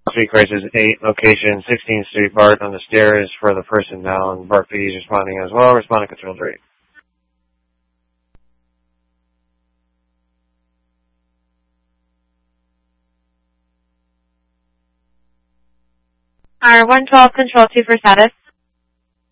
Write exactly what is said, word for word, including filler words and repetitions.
Street Crisis eight, location sixteenth Street, BART on the stairs for the person down. BART P D is responding as well. Responding control three. R one twelve, control two for status.